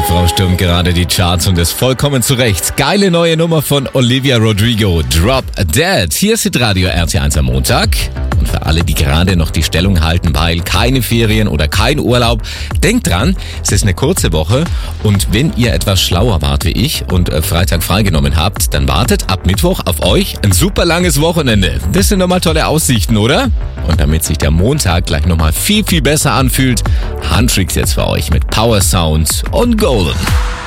Frau stürmt gerade die Charts und ist vollkommen zurecht. Geile neue Nummer von Olivia Rodrigo, Drop Dead. Hier ist Radio RT1 am Montag. Und für alle, die gerade noch die Stellung halten, weil keine Ferien oder kein Urlaub, denkt dran, es ist eine kurze Woche und wenn ihr etwas schlauer wart wie ich und Freitag freigenommen habt, dann wartet ab Mittwoch auf euch ein super langes Wochenende. Das sind nochmal tolle Aussichten, oder? Und damit sich der Montag gleich nochmal viel, viel besser anfühlt, Handtricks jetzt für euch mit Power Sound und Golden.